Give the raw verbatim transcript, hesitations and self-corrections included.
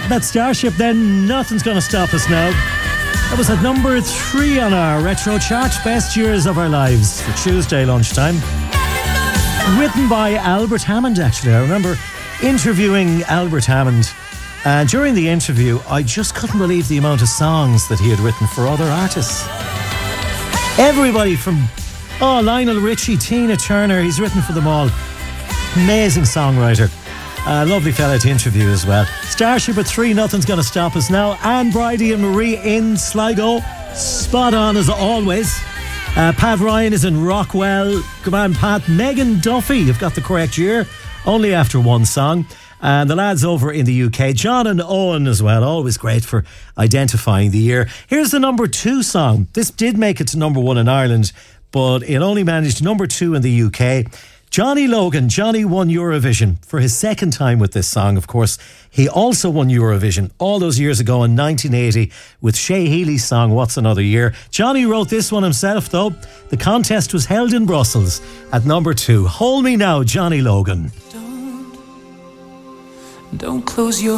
That Starship, then Nothing's Gonna Stop Us Now. That was at number three on our retro chart, Best Years of Our Lives for Tuesday lunchtime. Written by Albert Hammond, actually. I remember interviewing Albert Hammond, and during the interview I just couldn't believe the amount of songs that he had written for other artists. Everybody from oh Lionel Richie, Tina Turner, he's written for them all. Amazing songwriter. Uh, lovely fella to interview as well. Starship at three, Nothing's Gonna Stop Us Now. Anne Bridie and Marie in Sligo, spot on as always. uh, Pat Ryan is in Rockwell. Come on Pat. Megan Duffy, you've got the correct year, only after one song. And the lads over in the U K, John and Owen as well, always great for identifying the year. Here's the number two song. This did make it to number one in Ireland, but it only managed number two in the U K. Johnny Logan. Johnny won Eurovision for his second time with this song, of course. He also won Eurovision all those years ago in nineteen eighty with Shea Healy's song What's Another Year. Johnny wrote this one himself, though. The contest was held in Brussels at number two. Hold Me Now, Johnny Logan. Don't, don't close your